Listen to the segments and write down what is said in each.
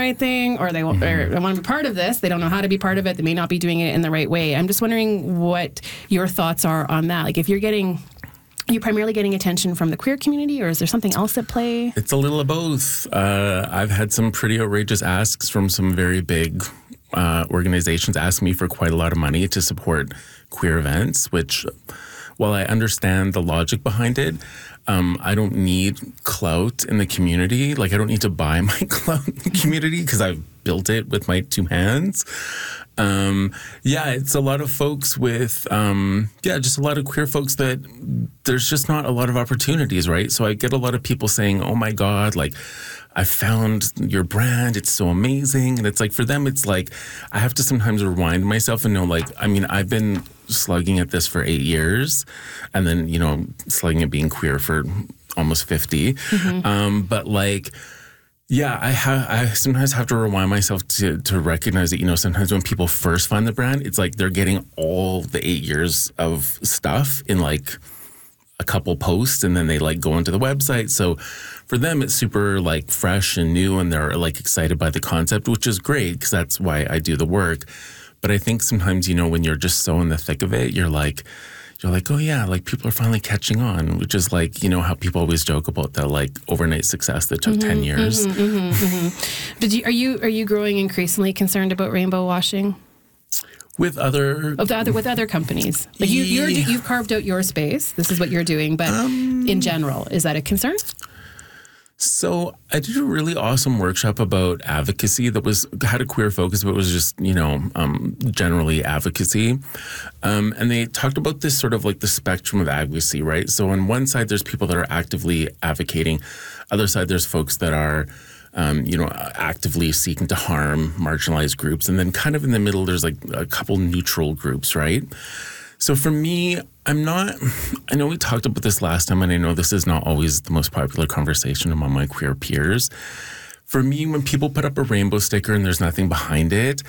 right thing, or they want to be part of this. They don't know how to be part of it. They may not be doing it in the right way. I'm just wondering what your thoughts are on that. Like, if you're primarily getting attention from the queer community, or is there something else at play? It's a little of both. I've had some pretty outrageous asks from some very big organizations ask me for quite a lot of money to support queer events, which, while I understand the logic behind it, I don't need clout in the community. Like, I don't need to buy my clout in the community because I've built it with my two hands. It's a lot of folks with, just a lot of queer folks that there's just not a lot of opportunities, right? So I get a lot of people saying, oh my God, like, I found your brand. It's so amazing. And it's like, for them, it's like, I have to sometimes rewind myself and know, like, I mean, I've been slugging at this for 8 years, and then, slugging at being queer for almost 50. But like, I sometimes have to remind myself to recognize that, sometimes when people first find the brand, it's like they're getting all the 8 years of stuff in like a couple posts, and then they like go into the website. So for them, it's super like fresh and new, and they're like excited by the concept, which is great because that's why I do the work. But I think sometimes, when you're just so in the thick of it, you're like, oh yeah, like people are finally catching on, which is like, how people always joke about that like overnight success that took 10 years. Are you growing increasingly concerned about rainbow washing? With other companies, like you've carved out your space. This is what you're doing, but in general, is that a concern? So I did a really awesome workshop about advocacy that had a queer focus, but it was just, generally advocacy. And they talked about this sort of like the spectrum of advocacy, right? So on one side, there's people that are actively advocating. Other side, there's folks that are, actively seeking to harm marginalized groups. And then kind of in the middle, there's like a couple neutral groups, right? So for me, I know we talked about this last time, and I know this is not always the most popular conversation among my queer peers. For me, when people put up a rainbow sticker and there's nothing behind it,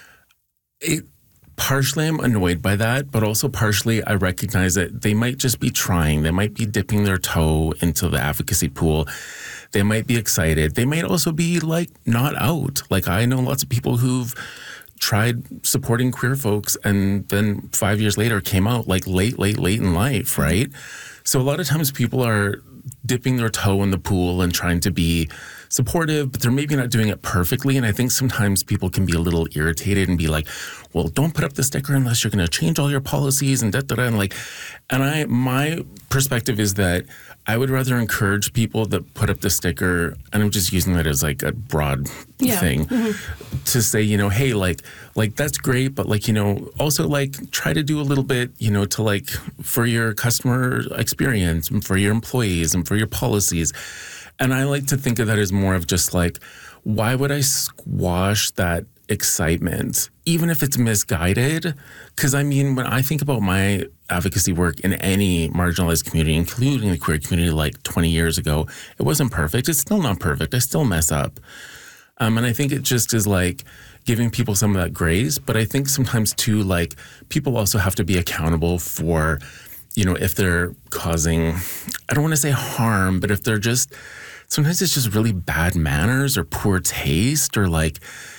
partially I'm annoyed by that, but also partially I recognize that they might just be trying. They might be dipping their toe into the advocacy pool. They might be excited. They might also be like not out. Like, I know lots of people who've tried supporting queer folks and then 5 years later came out like late in life, right? So a lot of times people are dipping their toe in the pool and trying to be supportive, but they're maybe not doing it perfectly. And I think sometimes people can be a little irritated and be like, well, don't put up the sticker unless you're going to change all your policies and da-da-da. And my perspective is that I would rather encourage people that put up the sticker, and I'm just using that as like a broad thing, to say, hey, like that's great, but like, also like try to do a little bit, to like for your customer experience and for your employees and for your policies. And I like to think of that as more of just like, why would I squash that excitement, even if it's misguided? Because I mean, when I think about my advocacy work in any marginalized community, including the queer community, like 20 years ago, it wasn't perfect. It's still not perfect. I still mess up. And I think it just is like giving people some of that grace. But I think sometimes too, like people also have to be accountable for, if they're causing, I don't want to say harm, but if they're just, sometimes it's just really bad manners or poor taste or like,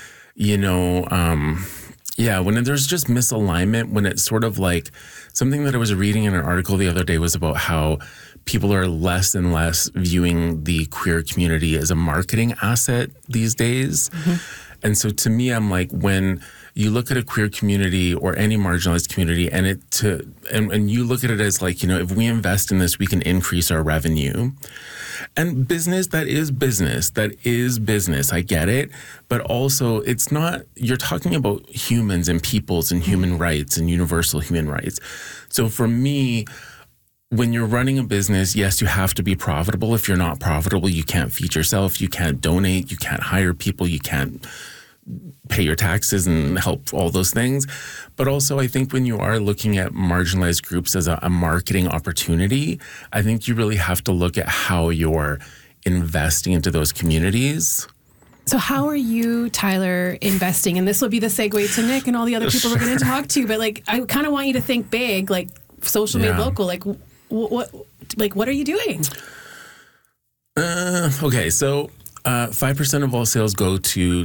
when there's just misalignment, when it's sort of like something that I was reading in an article the other day was about how people are less and less viewing the queer community as a marketing asset these days. And so to me, I'm like, when you look at a queer community or any marginalized community and you look at it as like, if we invest in this, we can increase our revenue. And business, that is business. I get it. But also it's not, you're talking about humans and peoples and human rights and universal human rights. So for me, when you're running a business, yes, you have to be profitable. If you're not profitable, you can't feed yourself, you can't donate, you can't hire people, you can't pay your taxes and help all those things. But also, I think when you are looking at marginalized groups as a marketing opportunity, I think you really have to look at how you're investing into those communities. So how are you, Tyler, investing? And this will be the segue to Nick and all the other people we're going to talk to. But like, I kind of want you to think big, like social made local. Like, what are you doing? Okay, so 5% of all sales go to